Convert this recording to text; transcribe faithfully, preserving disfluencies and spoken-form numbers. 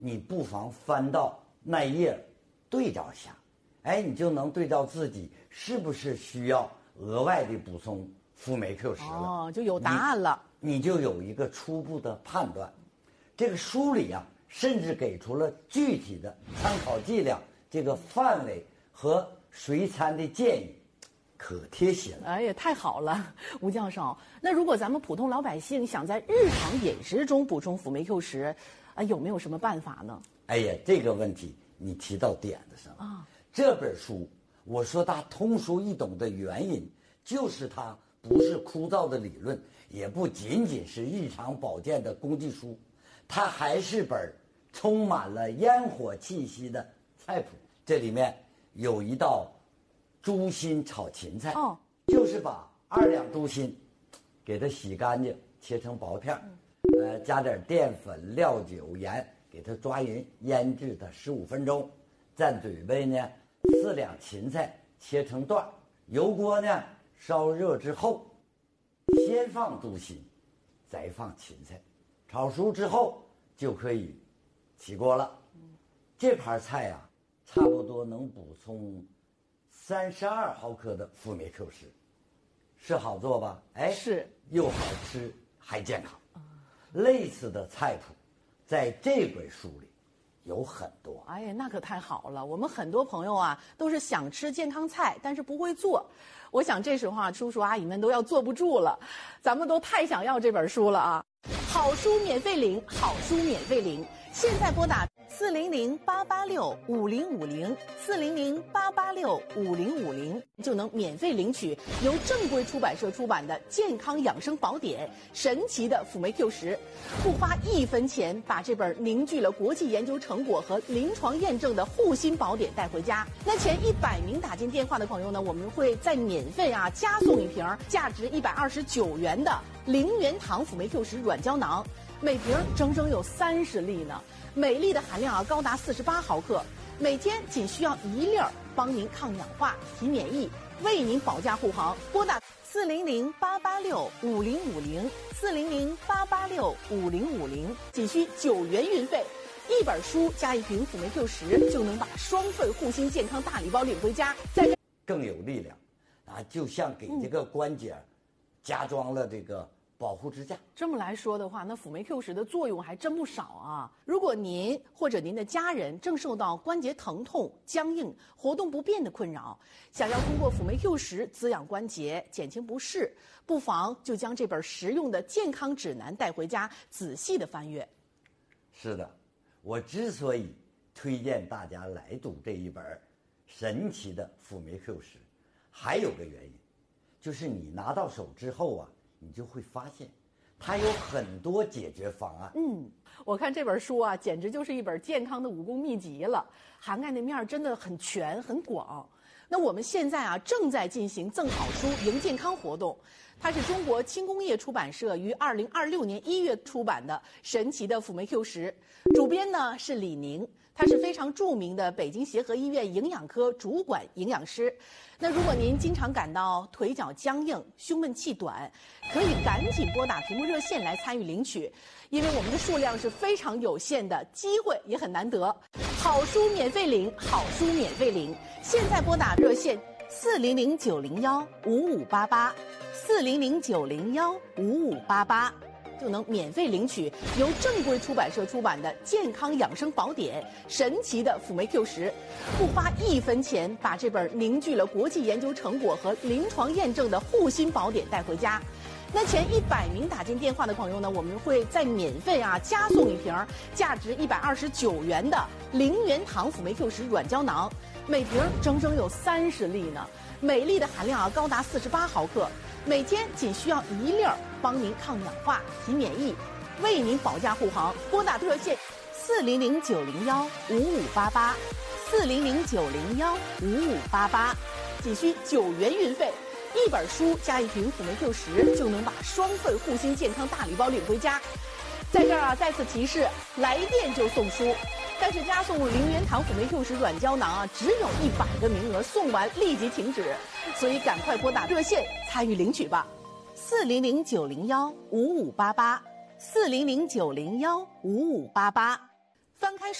你不妨翻到那页对照下，哎，你就能对照自己是不是需要额外的补充辅酶 Q 十了。 哦，就有答案了。 你就有一个初步的判断。这个书里啊，甚至给出了具体的参考剂量、这个范围和随餐的建议，可贴心了。 哎呀，太好了，吴教授。那如果咱们普通老百姓想在日常饮食中补充辅酶 Q 十，啊，有没有什么办法呢？ 哎呀，这个问题你提到点子上了啊！这本书，我说它通俗易懂的原因，就是它不是枯燥的理论。也不仅仅是日常保健的工具书，它还是本充满了烟火气息的菜谱。这里面有一道猪心炒芹菜，哦，就是把二两猪心给它洗干净，切成薄片，呃，加点淀粉、料酒、盐，给它抓匀，腌制它十五分钟。再准备呢四两芹菜，切成段，油锅呢烧热之后。先放猪心，再放芹菜，炒熟之后就可以起锅了。这盘菜啊，差不多能补充三十二毫克的辅酶 Q 十，是好做吧？哎， 是， 又好吃还健康。类似的菜谱，在这本书里有很多。 哎呀，那可太好了！我们很多朋友啊，都是想吃健康菜，但是不会做。我想这时候啊，叔叔阿姨们都要坐不住了，咱们都太想要这本书了啊！好书免费领，好书免费领，现在拨打四零零八八六五零五零四零零八八六五零五零，就能免费领取由正规出版社出版的健康养生宝典《神奇的辅酶 Q 十》，不花一分钱，把这本凝聚了国际研究成果和临床验证的护心宝典带回家。那前一百名打进电话的朋友呢，我们会再免费啊加送一瓶价值一百二十九元的零元糖辅酶 Q 十软胶囊，每瓶整整有三十粒呢。每粒的含量啊高达四十八毫克，每天仅需要一粒儿，帮您抗氧化、提免疫，为您保驾护航。拨打四零零八八六五零五零四零零八八六五零五零，仅需九元运费。一本书加一瓶辅酶 Q 十，就能把双份护心健康大礼包领回家。在更有力量啊，就像给这个关节加装了这个保护支架。 这么来说的话，那辅酶 Q 十的作用还真不少啊。如果您或者您的家人正受到关节疼痛、僵硬、活动不便的困扰，想要通过辅酶 Q 十滋养关节、减轻不适，不妨就将这本实用的健康指南带回家，仔细的翻阅。 是的，我之所以推荐大家来读这一本神奇的辅酶 Q 十，还有个原因，就是你拿到手之后啊，你就会发现它有很多解决方案。 嗯，我看这本书啊，简直就是一本健康的武功秘籍了，涵盖的面真的很全很广。那我们现在啊正在进行赠好书赢健康活动，它是中国轻工业出版社于二零二六年一月出版的《神奇的辅酶 Q 十》，主编呢是李宁，他是非常著名的北京协和医院营养科主管营养师。那如果您经常感到腿脚僵硬、胸闷气短，可以赶紧拨打屏幕热线来参与领取，因为我们的数量是非常有限的，机会也很难得。好书免费领，好书免费领，现在拨打热线四零零九零幺五五八八四零零九零幺五五八八。就能免费领取由正规出版社出版的健康养生宝典《神奇的辅酶 Q 十》，不花一分钱，把这本凝聚了国际研究成果和临床验证的护心宝典带回家。那前一百名打进电话的朋友呢，我们会再免费啊加送一瓶价值一百二十九元的零元糖辅酶 Q 十软胶囊，每瓶整整有三十粒呢，每粒的含量啊高达四十八毫克，每天仅需要一粒儿，帮您抗氧化、提免疫，为您保驾护航。拨打热线四零零九零幺五五八八四零零九零幺五五八八，仅需九元运费。一本书加一瓶辅酶 Q 十，就能把双份护心健康大礼包领回家。在这儿啊，再次提示，来电就送书，但是加送零元糖辅酶 Q 十软胶囊啊，只有一百个名额，送完立即停止，所以赶快拨打热线参与领取吧。四零零九零幺五五八八四零零九零幺五五八八。 翻开。